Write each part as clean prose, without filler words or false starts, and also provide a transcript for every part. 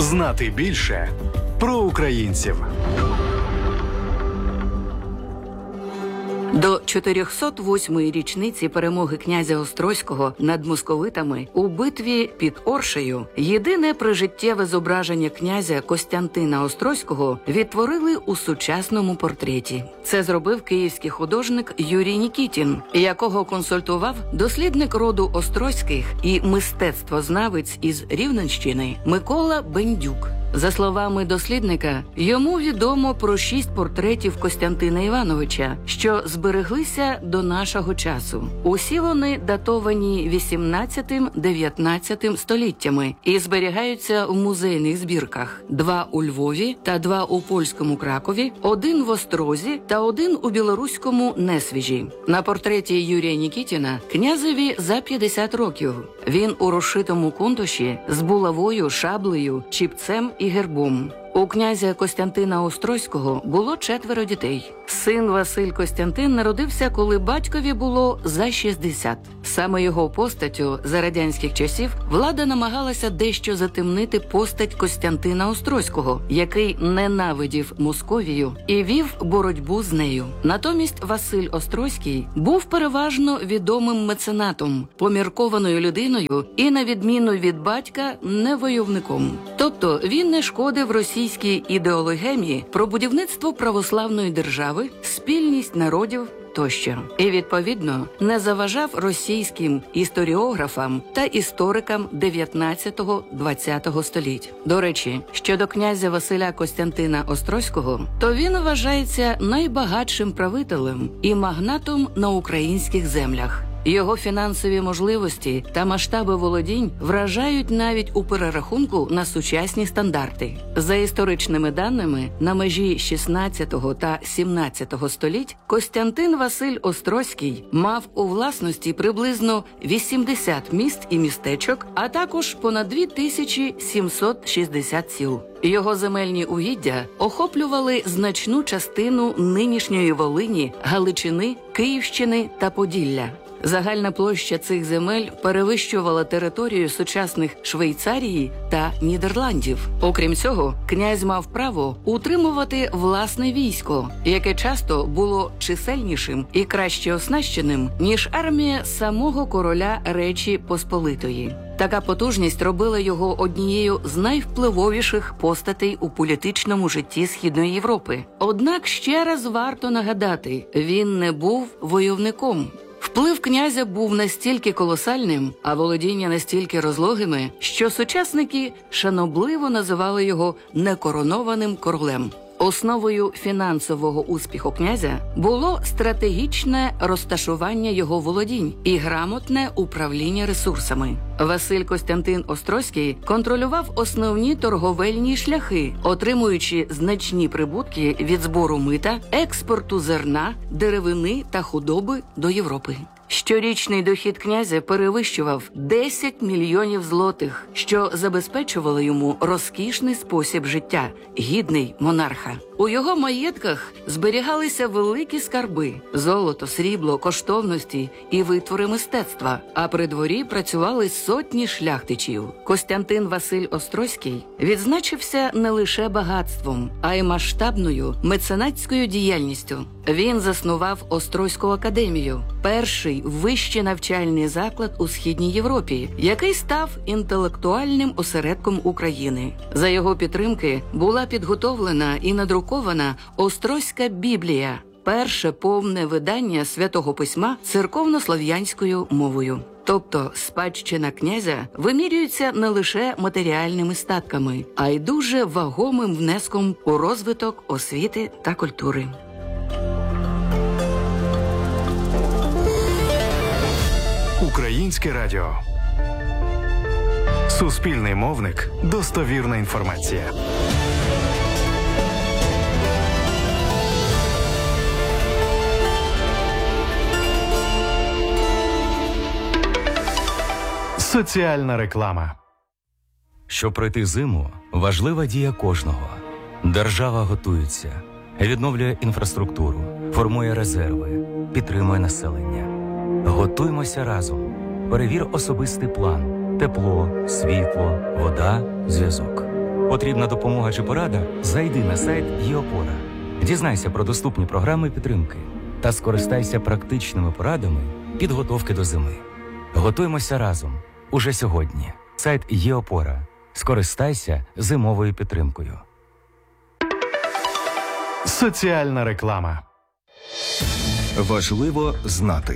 Знати більше про українців. До 408-ї річниці перемоги князя Острозького над московитами у битві під Оршею єдине прижиттєве зображення князя Костянтина Острозького відтворили у сучасному портреті. Це зробив київський художник Юрій Нікітін, якого консультував дослідник роду Острозьких і мистецтвознавець із Рівненщини Микола Бендюк. За словами дослідника, йому відомо про 6 портретів Костянтина Івановича, що збереглися до нашого часу. Усі вони датовані 18-19 століттями і зберігаються в музейних збірках. 2 у Львові та 2 у польському Кракові, 1 в Острозі та 1 у білоруському Несвіжі. На портреті Юрія Нікітіна князеві за 50 років. Він у розшитому кунтуші з булавою, шаблею, чіпцем і гербом. У князя Костянтина Острозького було 4 дітей. Син Василь Костянтин народився, коли батькові було за 60. Саме його постаттю за радянських часів влада намагалася дещо затемнити постать Костянтина Острозького, який ненавидів Московію і вів боротьбу з нею. Натомість Василь Острозький був переважно відомим меценатом, поміркованою людиною і, на відміну від батька, не войовником. Тобто він не шкодив російській ідеологемії про будівництво православної держави, спільність народів тощо. І, відповідно, не заважав російським історіографам та історикам 19-20 століть. До речі, щодо князя Василя Костянтина Острозького, то він вважається найбагатшим правителем і магнатом на українських землях. Його фінансові можливості та масштаби володінь вражають навіть у перерахунку на сучасні стандарти. За історичними даними, на межі 16 та 17 століть Костянтин Василь Острозький мав у власності приблизно 80 міст і містечок, а також понад 2760 сіл. Його земельні угіддя охоплювали значну частину нинішньої Волині, Галичини, Київщини та Поділля. Загальна площа цих земель перевищувала територію сучасних Швейцарії та Нідерландів. Окрім цього, князь мав право утримувати власне військо, яке часто було чисельнішим і краще оснащеним, ніж армія самого короля Речі Посполитої. Така потужність робила його однією з найвпливовіших постатей у політичному житті Східної Європи. Однак ще раз варто нагадати, він не був войовником. Вплив князя був настільки колосальним, а володіння настільки розлогими, що сучасники шанобливо називали його некоронованим королем. Основою фінансового успіху князя було стратегічне розташування його володінь і грамотне управління ресурсами. Василь Костянтин Острозький контролював основні торговельні шляхи, отримуючи значні прибутки від збору мита, експорту зерна, деревини та худоби до Європи. Щорічний дохід князя перевищував 10 мільйонів злотих, що забезпечувало йому розкішний спосіб життя, гідний монарха. У його маєтках зберігалися великі скарби – золото, срібло, коштовності і витвори мистецтва, а при дворі працювали сотні шляхтичів. Костянтин Василь Острозький відзначився не лише багатством, а й масштабною меценатською діяльністю. Він заснував Острозьку академію – перший вищий навчальний заклад у Східній Європі, який став інтелектуальним осередком України. За його підтримки була підготовлена і надрукована Острозька Біблія – перше повне видання Святого Письма церковнослов'янською мовою. Тобто спадщина князя вимірюється не лише матеріальними статками, а й дуже вагомим внеском у розвиток освіти та культури. Українське радіо. Суспільний мовник. Достовірна інформація. Соціальна реклама. Щоб пройти зиму, важлива дія кожного. Держава готується, відновлює інфраструктуру, формує резерви, підтримує населення. Готуймося разом. Перевір особистий план. Тепло, світло, вода, зв'язок. Потрібна допомога чи порада? Зайди на сайт ЄОпора. Дізнайся про доступні програми підтримки та скористайся практичними порадами підготовки до зими. Готуємося разом. Уже сьогодні. Сайт ЄОпора. Скористайся зимовою підтримкою. Соціальна реклама. Важливо знати.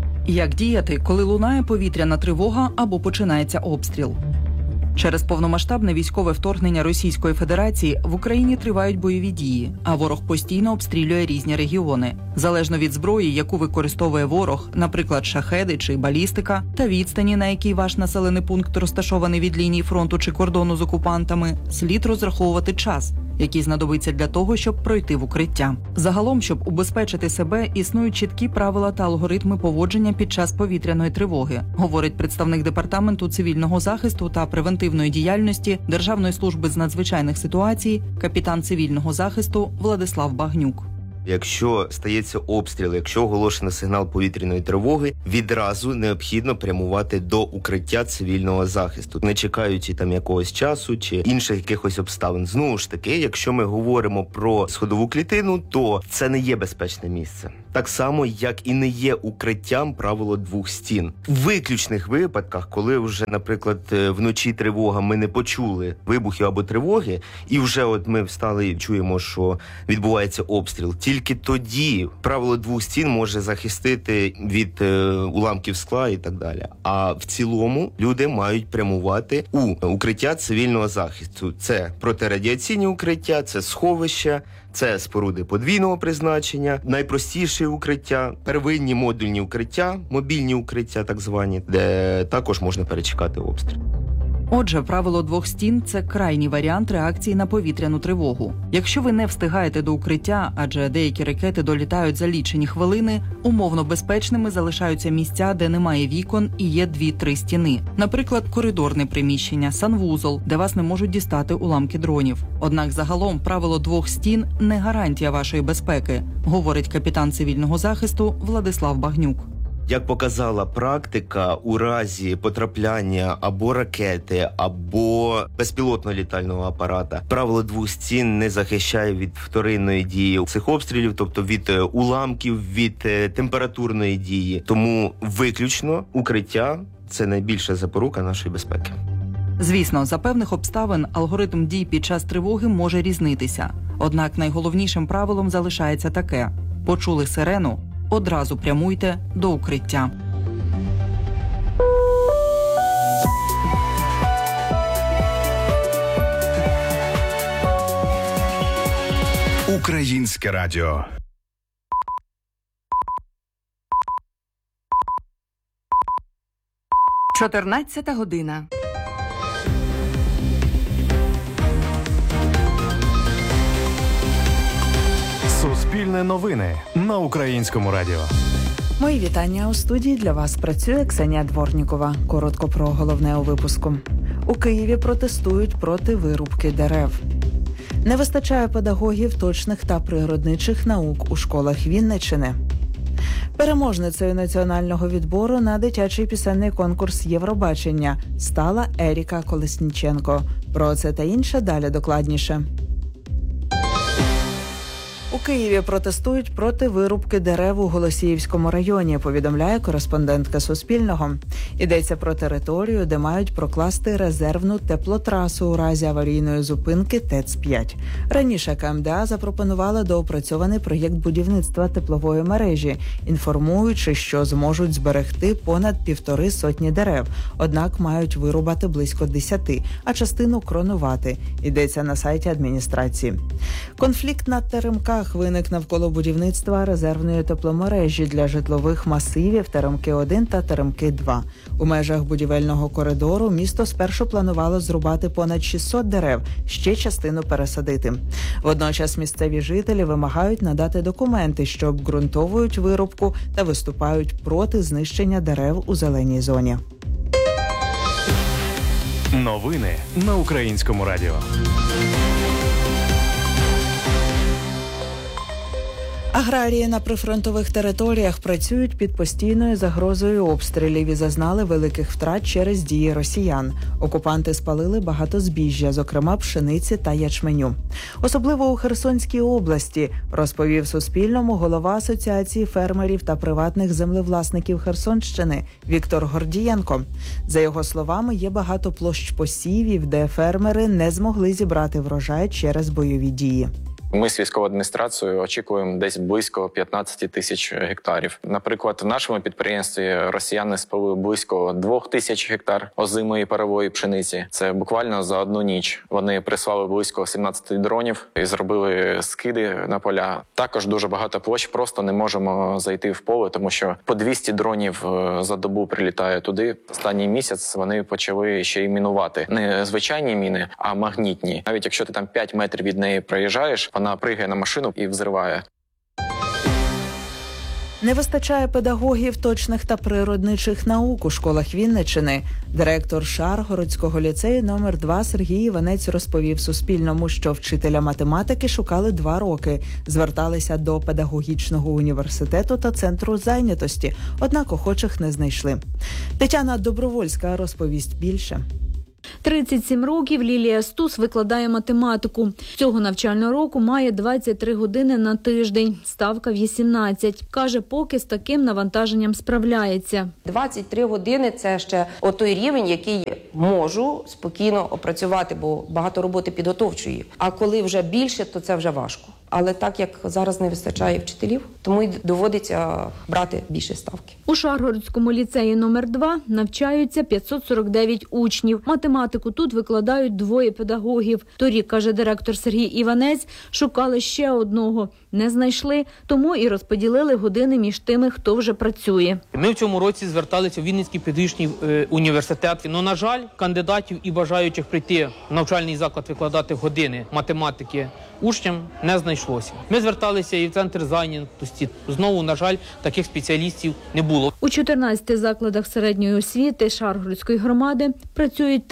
Як діяти, коли лунає повітряна тривога або починається обстріл? Через повномасштабне військове вторгнення Російської Федерації в Україні тривають бойові дії, а ворог постійно обстрілює різні регіони. Залежно від зброї, яку використовує ворог, наприклад, шахеди чи балістика, та відстані, на якій ваш населений пункт розташований від лінії фронту чи кордону з окупантами, слід розраховувати час, який знадобиться для того, щоб пройти в укриття. Загалом, щоб убезпечити себе, існують чіткі правила та алгоритми поводження під час повітряної тривоги, говорить представник Департаменту цивільного захисту та превентивної діяльності Державної служби з надзвичайних ситуацій, капітан цивільного захисту Владислав Багнюк. Якщо стається обстріл, якщо оголошено сигнал повітряної тривоги, відразу необхідно прямувати до укриття цивільного захисту, не чекаючи там якогось часу чи інших якихось обставин. Знову ж таки, якщо ми говоримо про сходову клітину, то це не є безпечне місце. Так само, як і не є укриттям правило двох стін. В виключних випадках, коли вже, наприклад, вночі тривога, ми не почули вибухів або тривоги, і вже от ми встали і чуємо, що відбувається обстріл, тільки тоді правило двох стін може захистити від уламків скла і так далі. А в цілому люди мають прямувати у укриття цивільного захисту. Це протирадіаційні укриття, це сховища, це споруди подвійного призначення, найпростіші укриття, первинні модульні укриття, мобільні укриття так звані, де також можна перечекати обстріл. Отже, правило двох стін – це крайній варіант реакції на повітряну тривогу. Якщо ви не встигаєте до укриття, адже деякі ракети долітають за лічені хвилини, умовно безпечними залишаються місця, де немає вікон і є 2-3 стіни. Наприклад, коридорне приміщення, санвузол, де вас не можуть дістати уламки дронів. Однак загалом правило двох стін – не гарантія вашої безпеки, говорить капітан цивільного захисту Владислав Багнюк. Як показала практика, у разі потрапляння або ракети, або безпілотного літального апарата, правило двох стін не захищає від вторинної дії цих обстрілів, тобто від уламків, від температурної дії. Тому виключно укриття – це найбільша запорука нашої безпеки. Звісно, за певних обставин алгоритм дій під час тривоги може різнитися. Однак найголовнішим правилом залишається таке – почули сирену – одразу прямуйте до укриття. Українське радіо. – 14-та година. Суспільне новини на Українському радіо. Мої вітання у студії. Для вас працює Ксенія Дворнікова. Коротко про головне у випуску. У Києві протестують проти вирубки дерев. Не вистачає педагогів точних та природничих наук у школах Вінниччини. Переможницею національного відбору на дитячий пісенний конкурс Євробачення стала Еріка Колесніченко. Про це та інше далі докладніше. У Києві протестують проти вирубки дерев у Голосіївському районі, повідомляє кореспондентка Суспільного. Йдеться про територію, де мають прокласти резервну теплотрасу у разі аварійної зупинки ТЕЦ-5. Раніше КМДА запропонувала доопрацьований проєкт будівництва теплової мережі, інформуючи, що зможуть зберегти понад 150 дерев, однак мають вирубати близько 10, а частину кронувати. Йдеться на сайті адміністрації. Конфлікт на Теремках виник навколо будівництва резервної тепломережі для житлових масивів Теремки-1 та Теремки-2. У межах будівельного коридору місто спершу планувало зрубати понад 600 дерев, ще частину пересадити. Водночас місцеві жителі вимагають надати документи, що обґрунтовують вирубку та виступають проти знищення дерев у зеленій зоні. Новини на Українському радіо. Аграрії на прифронтових територіях працюють під постійною загрозою обстрілів і зазнали великих втрат через дії росіян. Окупанти спалили багато збіжжя, зокрема пшениці та ячменю. Особливо у Херсонській області, розповів Суспільному голова Асоціації фермерів та приватних землевласників Херсонщини Віктор Гордієнко. За його словами, є багато площ посівів, де фермери не змогли зібрати врожай через бойові дії. Ми з військовою адміністрацією очікуємо десь близько 15 тисяч гектарів. Наприклад, в нашому підприємстві росіяни спалили близько 2 тисяч гектар озимої парової пшениці. Це буквально за одну ніч. Вони прислали близько 17 дронів і зробили скиди на поля. Також дуже багато площ просто не можемо зайти в поле, тому що по 200 дронів за добу прилітає туди. Останній місяць вони почали ще й мінувати. Не звичайні міни, а магнітні. Навіть якщо ти там 5 метрів від неї проїжджаєш, вона пригає на машину і взриває. Не вистачає педагогів точних та природничих наук у школах Вінниччини. Директор Шаргородського ліцею номер 2 Сергій Іванець розповів Суспільному, що вчителя математики шукали 2 роки. Зверталися до педагогічного університету та центру зайнятості, однак охочих не знайшли. Тетяна Добровольська розповість більше. 37 років Лілія Стус викладає математику. Цього навчального року має 23 години на тиждень, ставка 18. Каже, поки з таким навантаженням справляється. 23 години – це ще той рівень, який можу спокійно опрацювати, бо багато роботи підготовчої. А коли вже більше, то це вже важко. Але так як зараз не вистачає вчителів, тому й доводиться брати більше ставки. У Шаргородському ліцеї номер 2 навчаються 549 учнів. Математику тут викладають 2 педагогів. Торік, каже директор Сергій Іванець, шукали ще одного. Не знайшли, тому і розподілили години між тими, хто вже працює. Ми в цьому році зверталися в Вінницький педагогічний університет. Но, на жаль, кандидатів і бажаючих прийти в навчальний заклад викладати години математики учням не знайшлося. Ми зверталися і в центр зайнятості. Знову, на жаль, таких спеціалістів не було. У 14 закладах середньої освіти Шаргородської громади працюють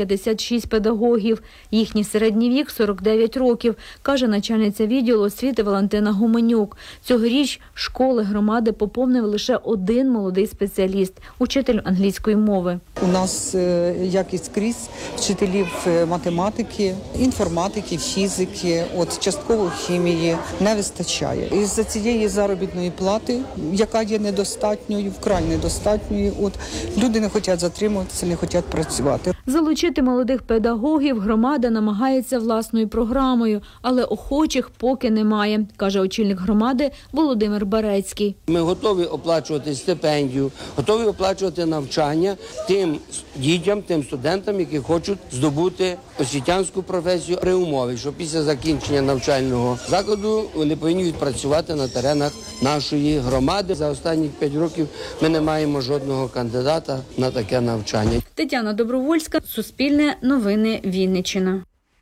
356 педагогів. Їхній середній вік – 49 років, каже начальниця відділу освіти Валентина Гуменюк. Цьогоріч школи громади поповнив лише 1 молодий спеціаліст – учитель англійської мови. У нас, як і скрізь, вчителів математики, інформатики, фізики, частково хімії не вистачає. Із-за цієї заробітної плати, яка є недостатньою, вкрай недостатньою, люди не хочуть затримуватися, не хочуть працювати. Залучити молодих педагогів громада намагається власною програмою, але охочих поки немає, каже очільник громади Володимир Барецький. Ми готові оплачувати стипендію, готові оплачувати навчання тим дітям, тим студентам, які хочуть здобути освітянську професію при умові, що після закінчення навчального закладу вони повинні відпрацювати на теренах нашої громади. За останні 5 років ми не маємо жодного кандидата на таке навчання. Тетяна Добровольська, Суспільне новини, Вінниччина.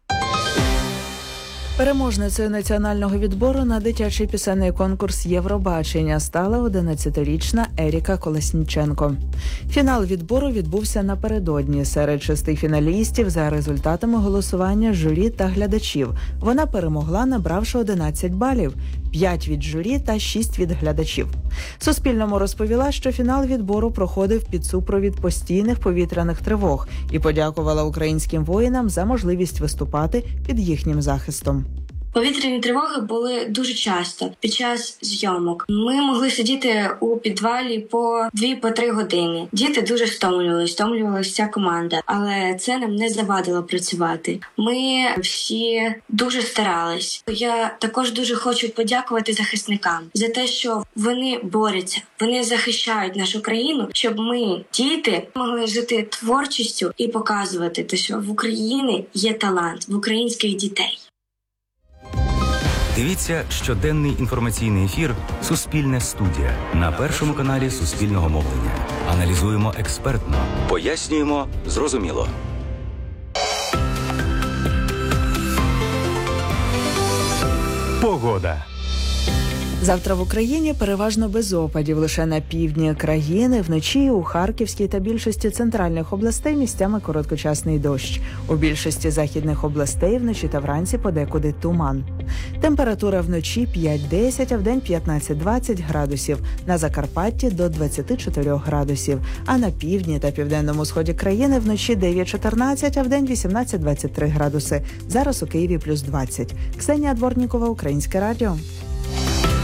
Переможницею національного відбору на дитячий пісенний конкурс «Євробачення» стала 11-річна Еріка Колесніченко. Фінал відбору відбувся напередодні. Серед 6 фіналістів за результатами голосування журі та глядачів. Вона перемогла, набравши 11 балів – 5 від журі та 6 від глядачів. Суспільному розповіла, що фінал відбору проходив під супровід постійних повітряних тривог і подякувала українським воїнам за можливість виступати під їхнім захистом. Повітряні тривоги були дуже часто під час зйомок. Ми могли сидіти у підвалі по 2-3 години. Діти дуже стомлювалися вся команда, але це нам не завадило працювати. Ми всі дуже старались. Я також дуже хочу подякувати захисникам за те, що вони борються, вони захищають нашу країну, щоб ми, діти, могли жити творчістю і показувати те, що в Україні є талант, в українських дітей. Дивіться щоденний інформаційний ефір «Суспільне студія» на Першому каналі Суспільного мовлення. Аналізуємо експертно, пояснюємо зрозуміло. Погода. Завтра в Україні переважно без опадів. Лише на півдні країни, вночі у Харківській та більшості центральних областей місцями короткочасний дощ. У більшості західних областей вночі та вранці подекуди туман. Температура вночі 5-10, а вдень 15-20 градусів. На Закарпатті до 24 градусів. А на півдні та південному сході країни вночі 9-14, а вдень 18-23 градуси. Зараз у Києві плюс 20. Ксенія Дворнікова, Українське радіо.